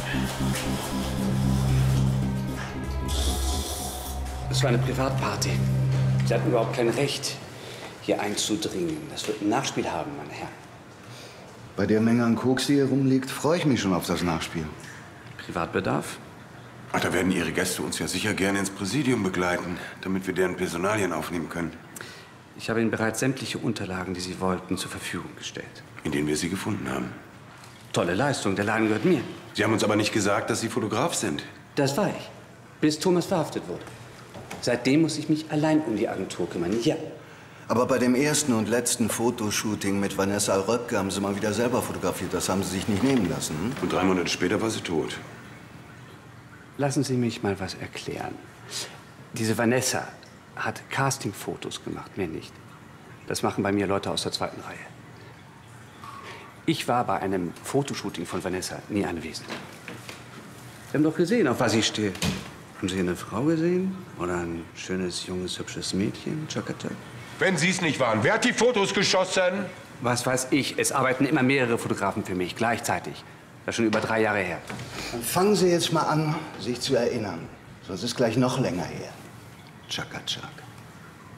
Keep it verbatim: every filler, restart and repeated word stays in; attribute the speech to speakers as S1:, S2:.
S1: Das war eine Privatparty. Sie hatten überhaupt kein Recht, hier einzudringen. Das wird ein Nachspiel haben, meine Herren.
S2: Bei der Menge an Koks, die hier rumliegt, freue ich mich schon auf das Nachspiel.
S1: Privatbedarf?
S3: Ach, da werden Ihre Gäste uns ja sicher gerne ins Präsidium begleiten, damit wir deren Personalien aufnehmen können.
S1: Ich habe Ihnen bereits sämtliche Unterlagen, die Sie wollten, zur Verfügung gestellt.
S3: In denen wir sie gefunden haben.
S1: Tolle Leistung, der Laden gehört mir.
S3: Sie haben uns aber nicht gesagt, dass Sie Fotograf sind.
S1: Das war ich, bis Thomas verhaftet wurde. Seitdem muss ich mich allein um die Agentur kümmern, ja.
S2: Aber bei dem ersten und letzten Fotoshooting mit Vanessa Röpke haben Sie mal wieder selber fotografiert. Das haben Sie sich nicht nehmen lassen. Hm?
S3: Und drei Monate später war sie tot.
S1: Lassen Sie mich mal was erklären. Diese Vanessa hat Castingfotos gemacht, mehr nicht. Das machen bei mir Leute aus der zweiten Reihe. Ich war bei einem Fotoshooting von Vanessa nie anwesend. Sie haben doch gesehen, auf was ich stehe. Haben Sie eine Frau gesehen? Oder ein schönes, junges, hübsches Mädchen? Chakachak?
S4: Wenn Sie es nicht waren, wer hat die Fotos geschossen?
S1: Was weiß ich? Es arbeiten immer mehrere Fotografen für mich, gleichzeitig. Das ist schon über drei Jahre her.
S2: Dann fangen Sie jetzt mal an, sich zu erinnern. Sonst ist gleich noch länger her. Chakachak.